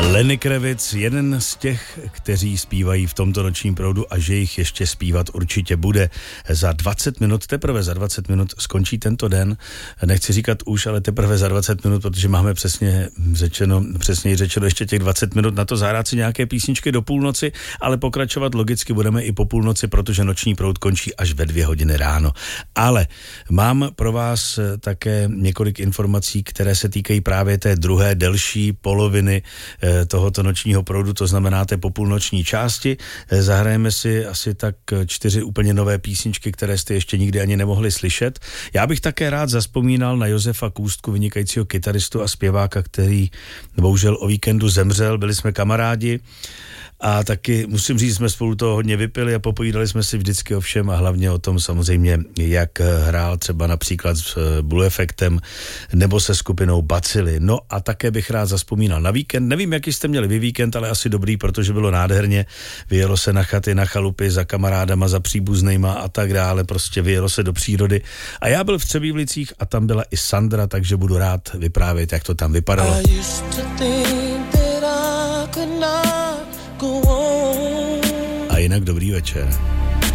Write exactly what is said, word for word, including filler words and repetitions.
Lenny Kravitz, jeden z těch, kteří zpívají v tomto nočním proudu a že jich ještě zpívat určitě bude. Za dvacet minut, teprve za dvacet minut skončí tento den. Nechci říkat už, ale teprve za dvacet minut, protože máme přesně řečeno, přesně řečeno ještě těch dvacet minut na to zahrát si nějaké písničky do půlnoci, ale pokračovat logicky budeme i po půlnoci, protože noční proud končí až ve dvě hodiny ráno. Ale mám pro vás také několik informací, které se týkají právě té druhé delší poloviny tohoto nočního proudu, to znamená té popůlnoční části. Zahrajeme si asi tak čtyři úplně nové písničky, které jste ještě nikdy ani nemohli slyšet. Já bych také rád zazpomínal na Josefa Kůstku, vynikajícího kytaristu a zpěváka, který bohužel o víkendu zemřel. Byli jsme kamarádi a taky musím říct, jsme spolu toho hodně vypili a popovídali jsme si vždycky o všem a hlavně o tom samozřejmě, jak hrál třeba například s Blue Effectem nebo se skupinou Bacily. No a také bych rád zazpomínal na víkend. Nevím, jaký jste měli vy víkend, ale asi dobrý, protože bylo nádherně. Vyjelo se na chaty, na chalupy, za kamarádama, za příbuznejma a tak dále. Prostě vyjelo se do přírody. A já byl v Třebívlicích a tam byla i Sandra, takže budu rád vyprávět, jak to tam vypadalo. A jinak dobrý večer.